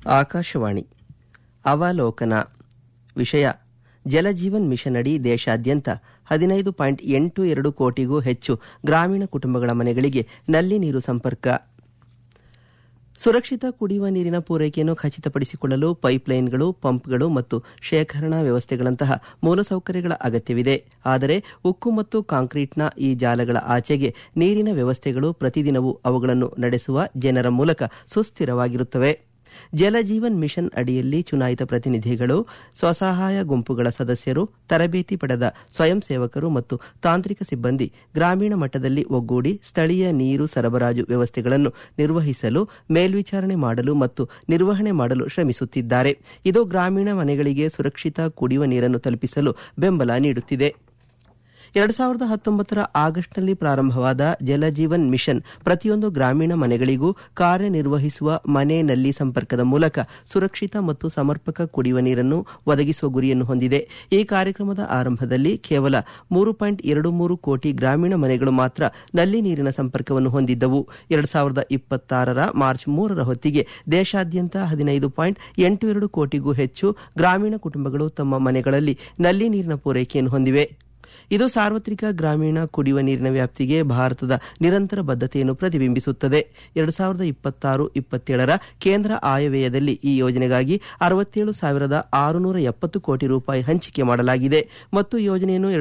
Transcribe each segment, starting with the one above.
ಆಕಾಶವಾಣಿ ಅವಲೋಕನ. ವಿಷಯ: ಜಲಜೀವನ್ ಮಿಷನ್ ಅಡಿ ದೇಶಾದ್ಯಂತ 15.82 ಕೋಟಿಗೂ ಹೆಚ್ಚು ಗ್ರಾಮೀಣ ಕುಟುಂಬಗಳ ಮನೆಗಳಿಗೆ ನಲ್ಲಿ ನೀರು ಸಂಪರ್ಕ. ಸುರಕ್ಷಿತ ಕುಡಿಯುವ ನೀರಿನ ಪೂರೈಕೆಯನ್ನು ಖಚಿತಪಡಿಸಿಕೊಳ್ಳಲು ಪೈಪ್ಲೈನ್ಗಳು, ಪಂಪ್ಗಳು ಮತ್ತು ಶೇಖರಣಾ ವ್ಯವಸ್ಥೆಗಳಂತಹ ಮೂಲಸೌಕರ್ಯಗಳ ಅಗತ್ಯವಿದೆ. ಆದರೆ ಉಕ್ಕು ಮತ್ತು ಕಾಂಕ್ರೀಟ್ನ ಈ ಜಾಲಗಳ ಆಚೆಗೆ ನೀರಿನ ವ್ಯವಸ್ಥೆಗಳು ಪ್ರತಿದಿನವೂ ಅವುಗಳನ್ನು ನಡೆಸುವ ಜನರ ಮೂಲಕ ಸುಸ್ಥಿರವಾಗಿರುತ್ತವೆ. ಜಲಜೀವನ್ ಮಿಷನ್ ಅಡಿಯಲ್ಲಿ ಚುನಾಯಿತ ಪ್ರತಿನಿಧಿಗಳು, ಸ್ವಸಹಾಯ ಗುಂಪುಗಳ ಸದಸ್ಯರು, ತರಬೇತಿ ಪಡೆದ ಸ್ವಯಂ ಸೇವಕರು ಮತ್ತು ತಾಂತ್ರಿಕ ಸಿಬ್ಬಂದಿ ಗ್ರಾಮೀಣ ಮಟ್ಟದಲ್ಲಿ ಒಗ್ಗೂಡಿ ಸ್ಥಳೀಯ ನೀರು ಸರಬರಾಜು ವ್ಯವಸ್ಥೆಗಳನ್ನು ನಿರ್ವಹಿಸಲು, ಮೇಲ್ವಿಚಾರಣೆ ಮಾಡಲು ಮತ್ತು ನಿರ್ವಹಣೆ ಮಾಡಲು ಶ್ರಮಿಸುತ್ತಿದ್ದಾರೆ. ಇದು ಗ್ರಾಮೀಣ ಮನೆಗಳಿಗೆ ಸುರಕ್ಷಿತ ಕುಡಿಯುವ ನೀರನ್ನು ತಲುಪಿಸಲು ಬೆಂಬಲ ನೀಡುತ್ತಿದೆ. 2019 ಆಗಸ್ಟ್ನಲ್ಲಿ ಪ್ರಾರಂಭವಾದ ಜಲಜೀವನ್ ಮಿಷನ್ ಪ್ರತಿಯೊಂದು ಗ್ರಾಮೀಣ ಮನೆಗಳಿಗೂ ಕಾರ್ಯನಿರ್ವಹಿಸುವ ಮನೆ ನಲ್ಲಿ ಸಂಪರ್ಕದ ಮೂಲಕ ಸುರಕ್ಷಿತ ಮತ್ತು ಸಮರ್ಪಕ ಕುಡಿಯುವ ನೀರನ್ನು ಒದಗಿಸುವ ಗುರಿಯನ್ನು ಹೊಂದಿದೆ. ಈ ಕಾರ್ಯಕ್ರಮದ ಆರಂಭದಲ್ಲಿ ಕೇವಲ 3.23 ಕೋಟಿ ಗ್ರಾಮೀಣ ಮನೆಗಳು ಮಾತ್ರ ನಲ್ಲಿ ನೀರಿನ ಸಂಪರ್ಕವನ್ನು ಹೊಂದಿದ್ದವು. 2026 ಮಾರ್ಚ್ 3 ಹೊತ್ತಿಗೆ ದೇಶಾದ್ಯಂತ 15.82 ಕೋಟಿಗೂ ಹೆಚ್ಚು ಗ್ರಾಮೀಣ ಕುಟುಂಬಗಳು ತಮ್ಮ ಮನೆಗಳಲ್ಲಿ ನಲ್ಲಿ ನೀರಿನ ಪೂರೈಕೆಯನ್ನು ಹೊಂದಿವೆ. ಇದು ಸಾರ್ವತ್ರಿಕ ಗ್ರಾಮೀಣ ಕುಡಿಯುವ ನೀರಿನ ವ್ಯಾಪ್ತಿಗೆ ಭಾರತದ ನಿರಂತರ ಬದ್ಧತೆಯನ್ನು ಪ್ರತಿಬಿಂಬಿಸುತ್ತದೆ. 2026-27 ಕೇಂದ್ರ ಆಯವ್ಯಯದಲ್ಲಿ ಈ ಯೋಜನೆಗಾಗಿ 67,670 ಕೋಟಿ ರೂಪಾಯಿ ಹಂಚಿಕೆ ಮಾಡಲಾಗಿದೆ ಮತ್ತು ಯೋಜನೆಯನ್ನು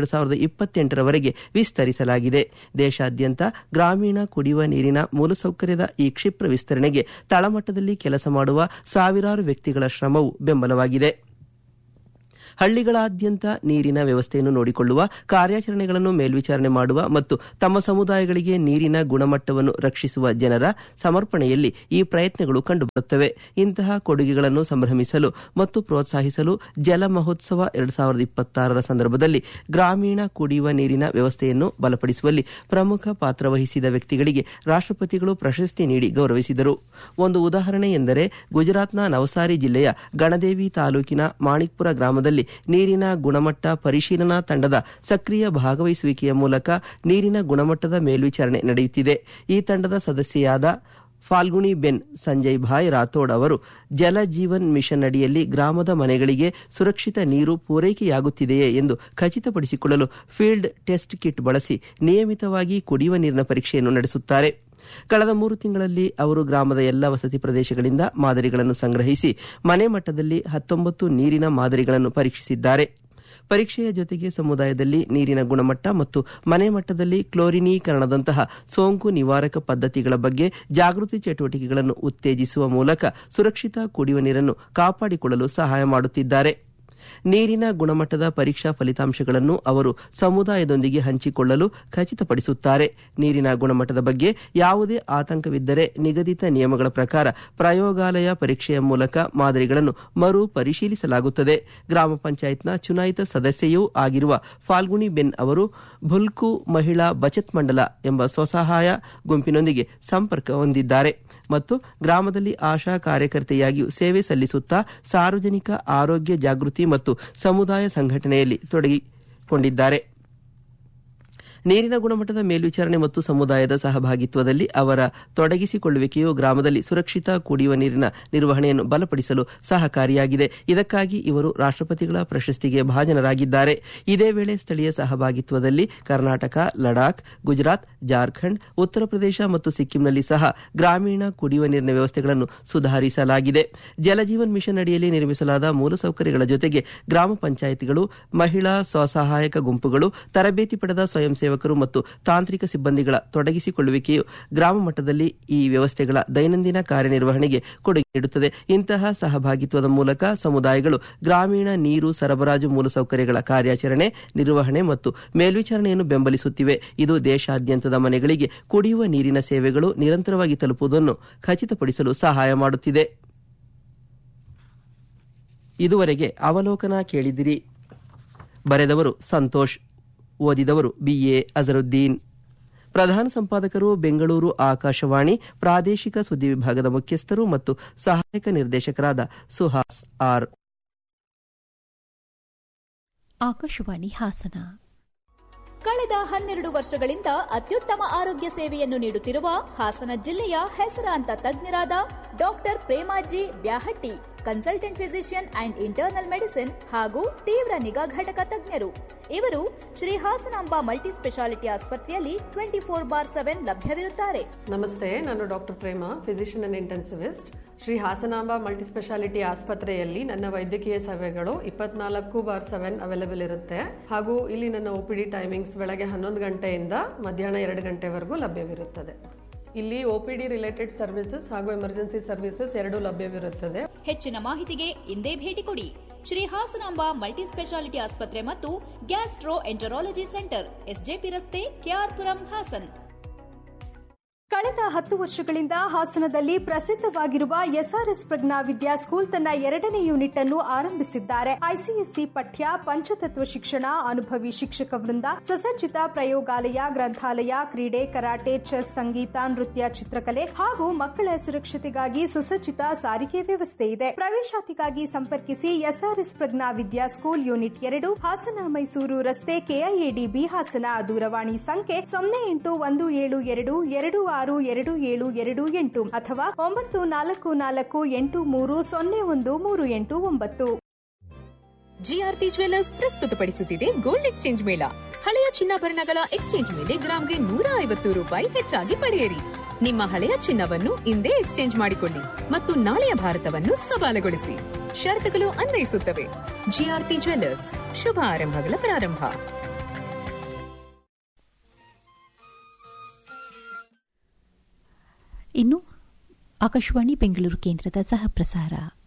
2028 ವಿಸ್ತರಿಸಲಾಗಿದೆ. ದೇಶಾದ್ಯಂತ ಗ್ರಾಮೀಣ ಕುಡಿಯುವ ನೀರಿನ ಮೂಲಸೌಕರ್ಯದ ಈ ಕ್ಷಿಪ್ರ ವಿಸ್ತರಣೆಗೆ ತಳಮಟ್ಟದಲ್ಲಿ ಕೆಲಸ ಮಾಡುವ ಸಾವಿರಾರು ವ್ಯಕ್ತಿಗಳ ಶ್ರಮವು ಬೆಂಬಲವಾಗಿದೆ. ಹಳ್ಳಿಗಳಾದ್ಯಂತ ನೀರಿನ ವ್ಯವಸ್ಥೆಯನ್ನು ನೋಡಿಕೊಳ್ಳುವ, ಕಾರ್ಯಾಚರಣೆಗಳನ್ನು ಮೇಲ್ವಿಚಾರಣೆ ಮಾಡುವ ಮತ್ತು ತಮ್ಮ ಸಮುದಾಯಗಳಿಗೆ ನೀರಿನ ಗುಣಮಟ್ಟವನ್ನು ರಕ್ಷಿಸುವ ಜನರ ಸಮರ್ಪಣೆಯಲ್ಲಿ ಈ ಪ್ರಯತ್ನಗಳು ಕಂಡುಬರುತ್ತವೆ. ಇಂತಹ ಕೊಡುಗೆಗಳನ್ನು ಸಂಭ್ರಮಿಸಲು ಮತ್ತು ಪ್ರೋತ್ಸಾಹಿಸಲು ಜಲ ಮಹೋತ್ಸವ 2026 ಸಂದರ್ಭದಲ್ಲಿ ಗ್ರಾಮೀಣ ಕುಡಿಯುವ ನೀರಿನ ವ್ಯವಸ್ಥೆಯನ್ನು ಬಲಪಡಿಸುವಲ್ಲಿ ಪ್ರಮುಖ ಪಾತ್ರ ವಹಿಸಿದ ವ್ಯಕ್ತಿಗಳಿಗೆ ರಾಷ್ಟ್ರಪತಿಗಳು ಪ್ರಶಸ್ತಿ ನೀಡಿ ಗೌರವಿಸಿದರು. ಒಂದು ಉದಾಹರಣೆ ಎಂದರೆ ಗುಜರಾತ್ನ ನವಸಾರಿ ಜಿಲ್ಲೆಯ ಗಣದೇವಿ ತಾಲೂಕಿನ ಮಾಣಿಕ್ಪುರ ಗ್ರಾಮದಲ್ಲಿ ನೀರಿನ ಗುಣಮಟ್ಟ ಪರಿಶೀಲನಾ ತಂಡದ ಸಕ್ರಿಯ ಭಾಗವಹಿಸುವಿಕೆಯ ಮೂಲಕ ನೀರಿನ ಗುಣಮಟ್ಟದ ಮೇಲ್ವಿಚಾರಣೆ ನಡೆಯುತ್ತಿದೆ. ಈ ತಂಡದ ಸದಸ್ಯೆಯಾದ ಫಾಲ್ಗುಣಿ ಬೆನ್ ಸಂಜಯ್ ಭಾಯ್ ರಾಥೋಡ್ ಅವರು ಜಲ ಜೀವನ್ ಮಿಷನ್ ಅಡಿಯಲ್ಲಿ ಗ್ರಾಮದ ಮನೆಗಳಿಗೆ ಸುರಕ್ಷಿತ ನೀರು ಪೂರೈಕೆಯಾಗುತ್ತಿದೆಯೇ ಎಂದು ಖಚಿತಪಡಿಸಿಕೊಳ್ಳಲು ಫೀಲ್ಡ್ ಟೆಸ್ಟ್ ಕಿಟ್ ಬಳಸಿ ನಿಯಮಿತವಾಗಿ ಕುಡಿಯುವ ನೀರಿನ ಪರೀಕ್ಷೆಯನ್ನು ನಡೆಸುತ್ತಾರೆ. ಕಳೆದ 3 ತಿಂಗಳಲ್ಲಿ ಅವರು ಗ್ರಾಮದ ಎಲ್ಲ ವಸತಿ ಪ್ರದೇಶಗಳಿಂದ ಮಾದರಿಗಳನ್ನು ಸಂಗ್ರಹಿಸಿ ಮನೆ ಮಟ್ಟದಲ್ಲಿ 19 ನೀರಿನ ಮಾದರಿಗಳನ್ನು ಪರೀಕ್ಷಿಸಿದ್ದಾರೆ. ಪರೀಕ್ಷೆಯ ಜೊತೆಗೆ ಸಮುದಾಯದಲ್ಲಿ ನೀರಿನ ಗುಣಮಟ್ಟ ಮತ್ತು ಮನೆ ಮಟ್ಟದಲ್ಲಿ ಕ್ಲೋರಿನೀಕರಣದಂತಹ ಸೋಂಕು ನಿವಾರಕ ಪದ್ಧತಿಗಳ ಬಗ್ಗೆ ಜಾಗೃತಿ ಚಟುವಟಿಕೆಗಳನ್ನು ಉತ್ತೇಜಿಸುವ ಮೂಲಕ ಸುರಕ್ಷಿತ ಕುಡಿಯುವ ನೀರನ್ನು ಕಾಪಾಡಿಕೊಳ್ಳಲು ಸಹಾಯ ಮಾಡುತ್ತಿದ್ದಾರೆ. ನೀರಿನ ಗುಣಮಟ್ಟದ ಪರೀಕ್ಷಾ ಫಲಿತಾಂಶಗಳನ್ನು ಅವರು ಸಮುದಾಯದೊಂದಿಗೆ ಹಂಚಿಕೊಳ್ಳಲು ಖಚಿತಪಡಿಸುತ್ತಾರೆ. ನೀರಿನ ಗುಣಮಟ್ಟದ ಬಗ್ಗೆ ಯಾವುದೇ ಆತಂಕವಿದ್ದರೆ ನಿಗದಿತ ನಿಯಮಗಳ ಪ್ರಕಾರ ಪ್ರಯೋಗಾಲಯ ಪರೀಕ್ಷೆಯ ಮೂಲಕ ಮಾದರಿಗಳನ್ನು ಮರು ಪರಿಶೀಲಿಸಲಾಗುತ್ತದೆ. ಗ್ರಾಮ ಪಂಚಾಯತ್ನ ಚುನಾಯಿತ ಸದಸ್ಯೆಯೂ ಆಗಿರುವ ಫಾಲ್ಗುಣಿ ಬೆನ್ ಅವರು ಭುಲ್ಕು ಮಹಿಳಾ ಬಚತ್ ಮಂಡಲ ಎಂಬ ಸ್ವಸಹಾಯ ಗುಂಪಿನೊಂದಿಗೆ ಸಂಪರ್ಕ ಹೊಂದಿದ್ದಾರೆ ಮತ್ತು ಗ್ರಾಮದಲ್ಲಿ ಆಶಾ ಕಾರ್ಯಕರ್ತೆಯಾಗಿಯೂ ಸೇವೆ ಸಲ್ಲಿಸುತ್ತಾ ಸಾರ್ವಜನಿಕ ಆರೋಗ್ಯ ಜಾಗೃತಿ ಮತ್ತು ಸಮುದಾಯ ಸಂಘಟನೆಯಲ್ಲಿ ತೊಡಗಿಕೊಂಡಿದ್ದಾರೆ. ನೀರಿನ ಗುಣಮಟ್ಟದ ಮೇಲ್ವಿಚಾರಣೆ ಮತ್ತು ಸಮುದಾಯದ ಸಹಭಾಗಿತ್ವದಲ್ಲಿ ಅವರ ತೊಡಗಿಸಿಕೊಳ್ಳುವಿಕೆಯು ಗ್ರಾಮದಲ್ಲಿ ಸುರಕ್ಷಿತ ಕುಡಿಯುವ ನೀರಿನ ನಿರ್ವಹಣೆಯನ್ನು ಬಲಪಡಿಸಲು ಸಹಕಾರಿಯಾಗಿದೆ. ಇದಕ್ಕಾಗಿ ಇವರು ರಾಷ್ಟ್ರಪತಿಗಳ ಪ್ರಶಸ್ತಿಗೆ ಭಾಜನರಾಗಿದ್ದಾರೆ. ಇದೇ ವೇಳೆ ಸ್ಥಳೀಯ ಸಹಭಾಗಿತ್ವದಲ್ಲಿ ಕರ್ನಾಟಕ, ಲಡಾಖ್, ಗುಜರಾತ್, ಜಾರ್ಖಂಡ್, ಉತ್ತರ ಪ್ರದೇಶ ಮತ್ತು ಸಿಕ್ಕಿಂನಲ್ಲಿ ಸಹ ಗ್ರಾಮೀಣ ಕುಡಿಯುವ ನೀರಿನ ವ್ಯವಸ್ಥೆಗಳನ್ನು ಸುಧಾರಿಸಲಾಗಿದೆ. ಜಲಜೀವನ್ ಮಿಷನ್ ಅಡಿಯಲ್ಲಿ ನಿರ್ಮಿಸಲಾದ ಮೂಲಸೌಕರ್ಯಗಳ ಜೊತೆಗೆ ಗ್ರಾಮ ಪಂಚಾಯಿತಿಗಳು, ಮಹಿಳಾ ಸ್ವಸಹಾಯಕ ಗುಂಪುಗಳು, ತರಬೇತಿ ಪಡೆದ ಸ್ವಯಂ ಸೇವಕರು ಮತ್ತು ತಾಂತ್ರಿಕ ಸಿಬ್ಬಂದಿಗಳ ತೊಡಗಿಸಿಕೊಳ್ಳುವಿಕೆಯು ಗ್ರಾಮ ಮಟ್ಟದಲ್ಲಿ ಈ ವ್ಯವಸ್ಥೆಗಳ ದೈನಂದಿನ ಕಾರ್ಯನಿರ್ವಹಣೆಗೆ ಕೊಡುಗೆ ನೀಡುತ್ತದೆ. ಇಂತಹ ಸಹಭಾಗಿತ್ವದ ಮೂಲಕ ಸಮುದಾಯಗಳು ಗ್ರಾಮೀಣ ನೀರು ಸರಬರಾಜು ಮೂಲಸೌಕರ್ಯಗಳ ಕಾರ್ಯಾಚರಣೆ, ನಿರ್ವಹಣೆ ಮತ್ತು ಮೇಲ್ವಿಚಾರಣೆಯನ್ನು ಬೆಂಬಲಿಸುತ್ತಿವೆ. ಇದು ದೇಶಾದ್ಯಂತದ ಮನೆಗಳಿಗೆ ಕುಡಿಯುವ ನೀರಿನ ಸೇವೆಗಳು ನಿರಂತರವಾಗಿ ತಲುಪುವುದನ್ನು ಖಚಿತಪಡಿಸಲು ಸಹಾಯ ಮಾಡುತ್ತಿದೆ. ಇದುವರೆಗೆ ಅವಲೋಕನ ಕೇಳಿದಿರಿ. ಬರೆದವರು ಸಂತೋಷ್, ಓದಿದವರು BA ಅಜರುದ್ದೀನ್. ಪ್ರಧಾನ ಸಂಪಾದಕರು ಬೆಂಗಳೂರು ಆಕಾಶವಾಣಿ ಪ್ರಾದೇಶಿಕ ಸುದ್ದಿ ವಿಭಾಗದ ಮುಖ್ಯಸ್ಥರು ಮತ್ತು ಸಹಾಯಕ ನಿರ್ದೇಶಕರಾದ ಸುಹಾಸ್ ಆರ್. ಆಕಾಶವಾಣಿ ಹಾಸನ. ಕಳೆದ 12 ವರ್ಷಗಳಿಂದ ಅತ್ಯುತ್ತಮ ಆರೋಗ್ಯ ಸೇವೆಯನ್ನು ನೀಡುತ್ತಿರುವ ಹಾಸನ ಜಿಲ್ಲೆಯ ಹೆಸರಾಂತ ತಜ್ಞರಾದ doctor Premaji Byahatti, consultant physician and internal medicine ಹಾಗೂ ತೀವ್ರ ನಿಗಾ ಘಟಕ ತಜ್ಞರು. ಇವರು ಶ್ರೀ ಹಾಸನಾಂಬ ಮಲ್ಟಿ ಸ್ಪೆಷಾಲಿಟಿ ಆಸ್ಪತ್ರೆಯಲ್ಲಿ 24/7 ಲಭ್ಯವಿರುತ್ತಾರೆ. ನಮಸ್ತೆ, ನಾನು doctor Prema, physician and intensivist. Shri Hasanamba multi speciality ಆಸ್ಪತ್ರೆಯಲ್ಲಿ ನನ್ನ ವೈದ್ಯಕೀಯ ಸೇವೆಗಳು 24/7 ಅವೈಲೇಬಲ್ ಇರುತ್ತೆ. ಹಾಗೂ ಇಲ್ಲಿ ನನ್ನ OPD ಟೈಮಿಂಗ್ಸ್ ಬೆಳಗ್ಗೆ 11 ಗಂಟೆಯಿಂದ ಮಧ್ಯಾಹ್ನ 2 ಗಂಟೆವರೆಗೂ ಲಭ್ಯವಿರುತ್ತದೆ. ಇಲ್ಲಿ OPD ರಿಲೇಟೆಡ್ ಸರ್ವಿಸಸ್ ಹಾಗೂ ಎಮರ್ಜೆನ್ಸಿ ಸರ್ವಿಸಸ್ ಎರಡೂ ಲಭ್ಯವಿರುತ್ತದೆ. ಹೆಚ್ಚಿನ ಮಾಹಿತಿಗೆ ಇಂದೇ ಭೇಟಿ ಕೊಡಿ. ಶ್ರೀ ಹಾಸನಾಂಬ ಮಲ್ಟಿ ಸ್ಪೆಷಾಲಿಟಿ ಆಸ್ಪತ್ರೆ ಮತ್ತು ಗ್ಯಾಸ್ಟ್ರೋ ಎಂಟರಾಲಜಿ ಸೆಂಟರ್, SJP ರಸ್ತೆ, KR ಪುರಂ, ಹಾಸನ್. ಕಳೆದ 10 ವರ್ಷಗಳಿಂದ ಹಾಸನದಲ್ಲಿ ಪ್ರಸಿದ್ಧವಾಗಿರುವ SRS ಪ್ರಜ್ಞಾ ವಿದ್ಯಾ ಸ್ಕೂಲ್ ತನ್ನ 2ನೇ ಯೂನಿಟ್ ಅನ್ನು ಆರಂಭಿಸಿದ್ದಾರೆ. ICSE ಪಠ್ಯ, ಪಂಚತತ್ವ ಶಿಕ್ಷಣ, ಅನುಭವಿ ಶಿಕ್ಷಕ ವೃಂದ, ಸುಸಜ್ಜಿತ ಪ್ರಯೋಗಾಲಯ, ಗ್ರಂಥಾಲಯ, ಕ್ರೀಡೆ, ಕರಾಟೆ, ಚೆಸ್, ಸಂಗೀತ, ನೃತ್ಯ, ಚಿತ್ರಕಲೆ ಹಾಗೂ ಮಕ್ಕಳ ಸುರಕ್ಷತೆಗಾಗಿ ಸುಸಜ್ಜಿತ ಸಾರಿಗೆ ವ್ಯವಸ್ಥೆ ಇದೆ. ಪ್ರವೇಶಾತಿಗಾಗಿ ಸಂಪರ್ಕಿಸಿ SRS ಪ್ರಜ್ಞಾ ವಿದ್ಯಾ ಸ್ಕೂಲ್ ಯೂನಿಟ್ 2, ಹಾಸನ ಮೈಸೂರು ರಸ್ತೆ, KIADB ಹಾಸನ. ದೂರವಾಣಿ ಸಂಖ್ಯೆ 081222627228 ಅಥವಾ 9448300139. ಜಿಆರ್ಟಿ ಜ್ಯುವೆಲ್ಲರ್ಸ್ ಪ್ರಸ್ತುತಪಡಿಸುತ್ತಿದೆ ಗೋಲ್ಡ್ ಎಕ್ಸ್ಚೇಂಜ್ ಮೇಳ. ಹಳೆಯ ಚಿನ್ನಾಭರಣಗಳ ಎಕ್ಸ್ಚೇಂಜ್ ಮೇಲೆ ಗ್ರಾಂಗೆ ₹150 ಹೆಚ್ಚಾಗಿ ಪಡೆಯಿರಿ. ನಿಮ್ಮ ಹಳೆಯ ಚಿನ್ನವನ್ನು ಇಂದೇ ಎಕ್ಸ್ಚೇಂಜ್ ಮಾಡಿಕೊಳ್ಳಿ ಮತ್ತು ನಾಳೆಯ ಭಾರತವನ್ನು ಸವಾಲುಗೊಳಿಸಿ. ಷರತ್ತುಗಳು ಅನ್ವಯಿಸುತ್ತವೆ. ಜಿಆರ್ಟಿ ಜ್ಯುವೆಲ್ಲರ್ಸ್, ಶುಭ ಆರಂಭಗಳ ಪ್ರಾರಂಭ. ಇನ್ನು ಆಕಾಶವಾಣಿ ಬೆಂಗಳೂರು ಕೇಂದ್ರದ ಸಹ ಪ್ರಸಾರ.